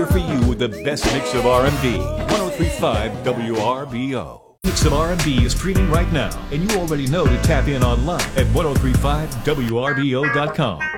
For you with the best mix of R&B. 103.5 WRBO. Mix of R&B is streaming right now, and you already know to tap in online at 1035WRBO.com.